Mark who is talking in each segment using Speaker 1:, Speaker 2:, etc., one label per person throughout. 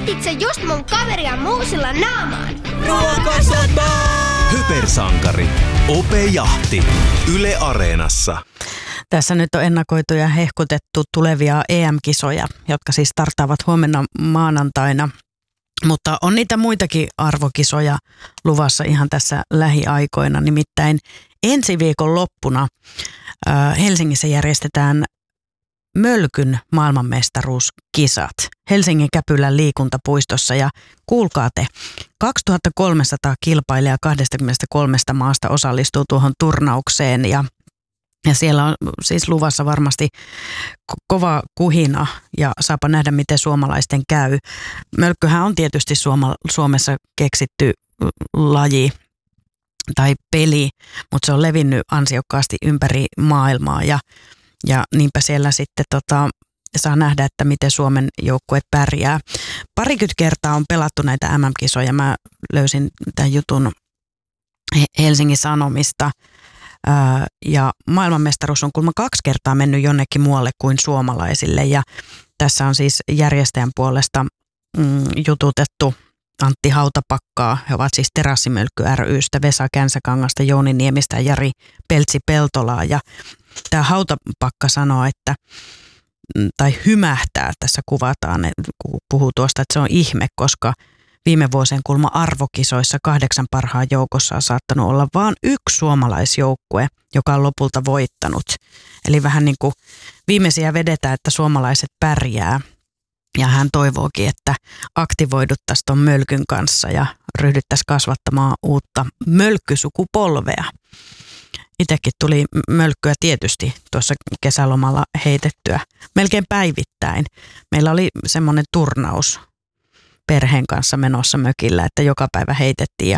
Speaker 1: Nähtit sä just mun kaveria muusilla naamaan?
Speaker 2: Ruokasota!
Speaker 3: Hypersankari. Ope Jahti. Yle Areenassa.
Speaker 4: Tässä nyt on ennakoitu ja hehkutettu tulevia EM-kisoja, jotka siis startaavat huomenna maanantaina. Mutta on niitä muitakin arvokisoja luvassa ihan tässä lähiaikoina. Nimittäin ensi viikon loppuna Helsingissä järjestetään Mölkyn maailmanmestaruuskisat Helsingin Käpylän liikuntapuistossa. Ja kuulkaa te, 2300 kilpailijaa 23 maasta osallistuu tuohon turnaukseen ja siellä on siis luvassa varmasti kova kuhina ja saapa nähdä, miten suomalaisten käy. Mölkkyhän on tietysti Suomessa keksitty laji tai peli, mutta se on levinnyt ansiokkaasti ympäri maailmaa ja niinpä siellä sitten saa nähdä, että miten Suomen joukkue pärjää. Parikymmentä kertaa on pelattu näitä MM-kisoja. Mä löysin tämän jutun Helsingin Sanomista. Ja maailmanmestaruus on kuulemma 2 kertaa mennyt jonnekin muualle kuin suomalaisille. Ja tässä on siis järjestäjän puolesta jututettu Antti Hautapakkaa. He ovat siis Terassimölkky ry:stä, Vesa Känsäkangasta, Jouni Niemistä ja Jari Peltsi-Peltolaa. Ja tämä Hautapakka sanoo, että tai hymähtää tässä kuvataan, kun puhuu tuosta, että se on ihme, koska viime vuosien kulma arvokisoissa 8 parhaan joukossa on saattanut olla vain 1 suomalaisjoukkue, joka on lopulta voittanut. Eli vähän niin kuin viimeisiä vedetään, että suomalaiset pärjää. Ja hän toivookin, että aktivoiduttaisiin tuon Mölkyn kanssa ja ryhdyttäisiin kasvattamaan uutta mölkkysukupolvea. Itsekin tuli mölkkyä tietysti tuossa kesälomalla heitettyä melkein päivittäin. Meillä oli semmoinen turnaus perheen kanssa menossa mökillä, että joka päivä heitettiin. Ja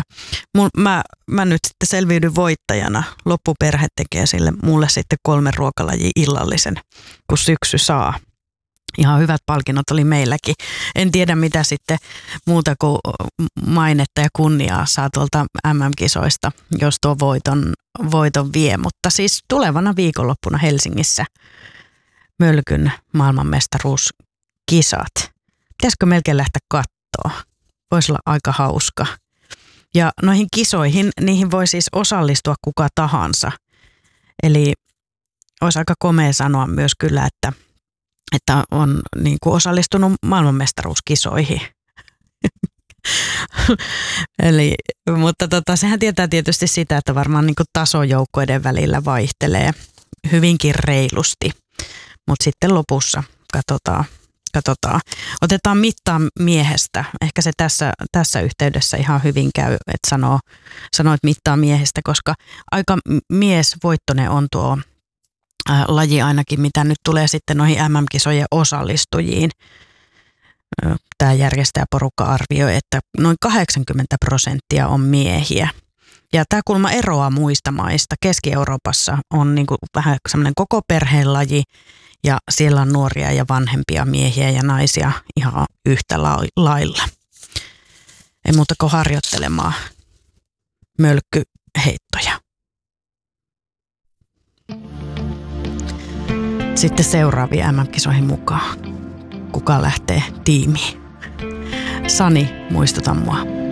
Speaker 4: mä nyt sitten selviydyn voittajana. Loppuperhe tekee mulle sitten 3 ruokalajia illallisen, kun syksy saa. Ihan hyvät palkinnot oli meilläkin. En tiedä mitä sitten muuta kuin mainetta ja kunniaa saa tuolta MM-kisoista, jos tuo voiton vie. Mutta siis tulevana viikonloppuna Helsingissä Mölkyn maailmanmestaruuskisat. Pitäisikö melkein lähteä katsoa? Voisi olla aika hauska. Ja noihin kisoihin, niihin voi siis osallistua kuka tahansa. Eli olisi aika komea sanoa myös kyllä, että on niin kuin osallistunut maailmanmestaruuskisoihin. Mutta sehän tietää tietysti sitä, että varmaan niin kuin taso joukkueiden välillä vaihtelee hyvinkin reilusti. Mutta sitten lopussa katsotaan. Otetaan mittaa miehestä. Ehkä se tässä yhteydessä ihan hyvin käy, että sanoit mittaa miehestä, koska aika miesvoittoinen on tuo laji ainakin, mitä nyt tulee sitten noihin MM-kisojen osallistujiin. Tämä järjestäjäporukka arvioi, että noin 80% on miehiä. Ja tämä kulma eroaa muista maista. Keski-Euroopassa on niin kuin vähän semmoinen koko perheen laji ja siellä on nuoria ja vanhempia miehiä ja naisia ihan yhtä lailla. Ei muuta kuin harjoittelemaan mölkkyheittoja. Sitten seuraavia MM-kisoihin mukaan. Kuka lähtee tiimiin? Sani, muistuta mua.